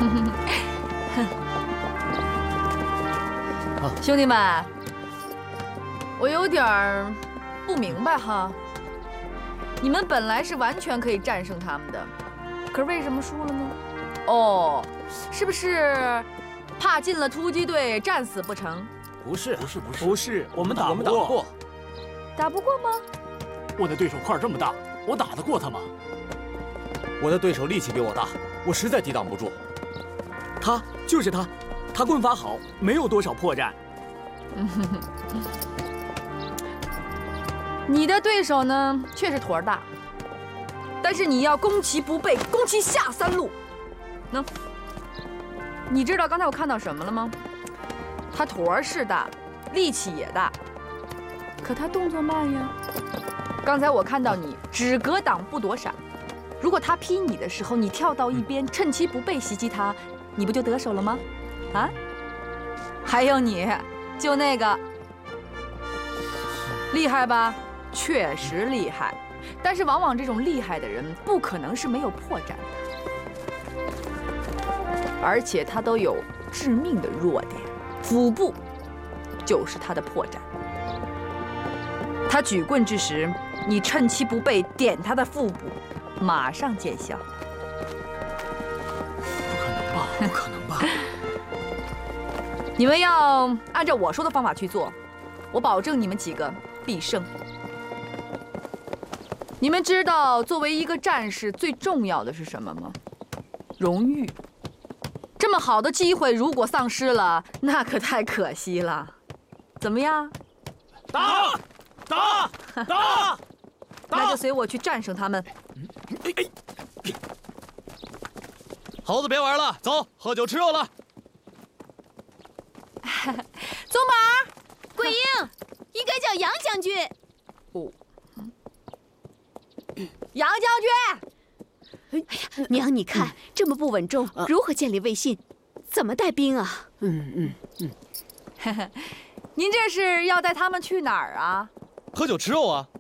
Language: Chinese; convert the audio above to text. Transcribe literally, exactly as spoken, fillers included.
兄弟们，我有点儿不明白哈。你们本来是完全可以战胜他们的，可是为什么输了呢？哦，是不是怕进了突击队战死不成？ 不是，不是，不是， 不是，我们打我们打不过。 打不过吗？ 我的对手块这么大，我打得过他吗？ 我的对手力气比我大，我实在抵挡不住。 他就是他，他棍法好，没有多少破绽。 你的对手呢，确实坨儿大，但是你要攻其不备，攻其下三路。能？你知道刚才我看到什么了吗？他坨儿是大，力气也大，可他动作慢呀。刚才我看到你只格挡不躲闪，如果他劈你的时候，你跳到一边，趁其不备袭击他，你不就得手了吗？啊？还有你，就那个，厉害吧？确实厉害，但是往往这种厉害的人不可能是没有破绽的，而且他都有致命的弱点，腹部就是他的破绽。他举棍之时，你趁其不备点他的腹部，马上见效。 不可能吧？不可能吧？ 你们要按照我说的方法去做，我保证你们几个必胜。你们知道作为一个战士最重要的是什么吗？荣誉。这么好的机会如果丧失了，那可太可惜了。怎么样？ 打！打！打！ 那就随我去战胜他们。 猴子别玩了，走，喝酒吃肉了。 宗宝，桂英，应该叫杨将军。 哦，杨将军。哎呀，娘，你看、嗯、这么不稳重，啊、如何建立威信？怎么带兵啊？ 嗯嗯嗯。 您这是要带他们去哪儿啊？ 喝酒吃肉啊。